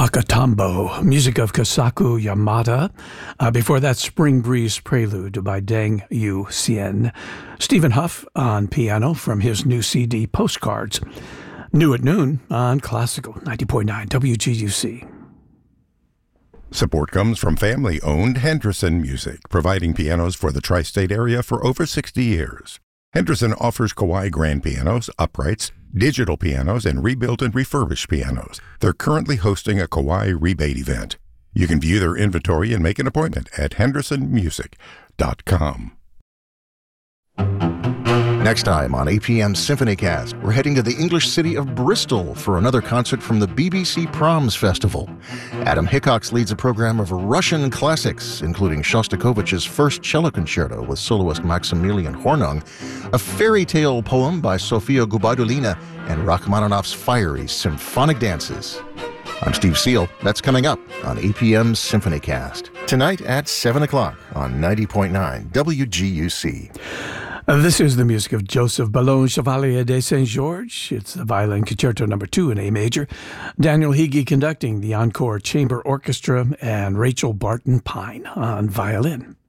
Akatambo, music of Kasaku Yamada. Before that, Spring Breeze Prelude by Deng Yu Sien. Stephen Huff on piano from his new CD, Postcards. New at Noon on Classical 90.9 WGUC. Support comes from family-owned Henderson Music, providing pianos for the tri-state area for over 60 years. Henderson offers Kawai grand pianos, uprights, digital pianos, and rebuilt and refurbished pianos. They're currently hosting a Kawai rebate event. You can view their inventory and make an appointment at hendersonmusic.com. Next time on APM SymphonyCast, we're heading to the English city of Bristol for another concert from the BBC Proms Festival. Adam Hickox leads a program of Russian classics, including Shostakovich's first cello concerto with soloist Maximilian Hornung, a fairy tale poem by Sofia Gubaidulina, and Rachmaninoff's fiery symphonic dances. I'm Steve Seal. That's coming up on APM SymphonyCast. Tonight at 7 o'clock on 90.9 WGUC. This is the music of Joseph Ballon Chevalier de Saint-Georges. It's the Violin Concerto No. 2 in A major. Daniel Hege conducting the Encore Chamber Orchestra and Rachel Barton Pine on violin.